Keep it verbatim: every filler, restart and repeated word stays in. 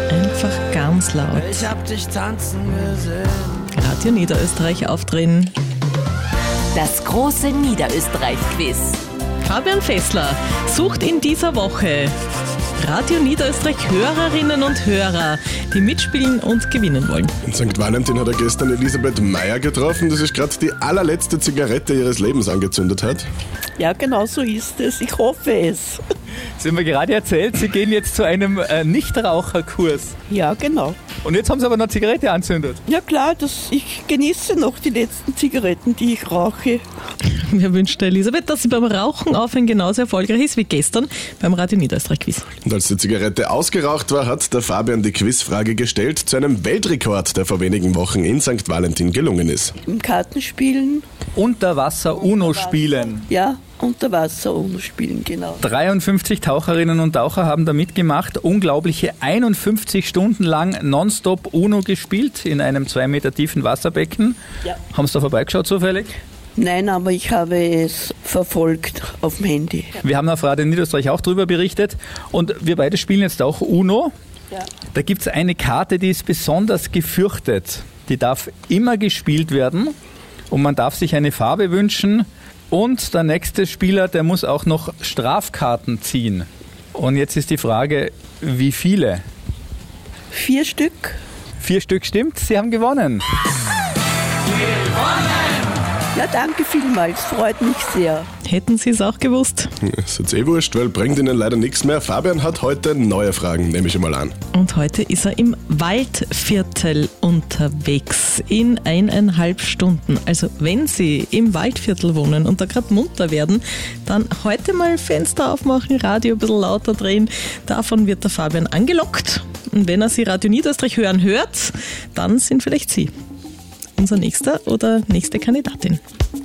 Einfach ganz laut. Ich hab dich tanzen gesehen. Radio Niederösterreich aufdrehen. Das große Niederösterreich-Quiz. Fabian Fessler sucht in dieser Woche Radio Niederösterreich Hörerinnen und Hörer, die mitspielen und gewinnen wollen. In Sankt Valentin hat er gestern Elisabeth Meyer getroffen, die sich gerade die allerletzte Zigarette ihres Lebens angezündet hat. Ja, genau so ist es. Ich hoffe es. Sie haben mir gerade erzählt, Sie gehen jetzt zu einem äh, Nichtraucherkurs. Ja, genau. Und jetzt haben Sie aber noch Zigarette anzündet. Ja klar, das, ich genieße noch die letzten Zigaretten, die ich rauche. Wir wünschen der Elisabeth, dass sie beim Rauchen aufhören genauso erfolgreich ist wie gestern beim Radio Niederösterreich Quiz. Und als die Zigarette ausgeraucht war, hat der Fabian die Quizfrage gestellt zu einem Weltrekord, der vor wenigen Wochen in Sankt Valentin gelungen ist. Im Kartenspielen. Unter Wasser Uno spielen. Ja, unter Wasser Uno spielen, genau. dreiundfünfzig Taucherinnen und Taucher haben da mitgemacht. Unglaubliche einundfünfzig Stunden lang nonstop Uno gespielt in einem zwei Meter tiefen Wasserbecken. Ja. Haben Sie da vorbeigeschaut zufällig? Nein, aber ich habe es verfolgt auf dem Handy. Wir haben auf Radio Niederösterreich auch darüber berichtet und wir beide spielen jetzt auch Uno. Ja. Da gibt es eine Karte, die ist besonders gefürchtet. Die darf immer gespielt werden und man darf sich eine Farbe wünschen und der nächste Spieler, der muss auch noch Strafkarten ziehen. Und jetzt ist die Frage, wie viele? Vier Stück. Vier Stück stimmt, Sie haben gewonnen. Ja, danke vielmals, freut mich sehr. Hätten Sie es auch gewusst? Ist jetzt eh wurscht, weil bringt Ihnen leider nichts mehr. Fabian hat heute neue Fragen, nehme ich mal an. Und heute ist er im Waldviertel unterwegs in eineinhalb Stunden. Also wenn Sie im Waldviertel wohnen und da gerade munter werden, dann heute mal Fenster aufmachen, Radio ein bisschen lauter drehen. Davon wird der Fabian angelockt. Und wenn er Sie Radio Niederösterreich hören hört, dann sind vielleicht Sie unser nächster oder nächste Kandidatin.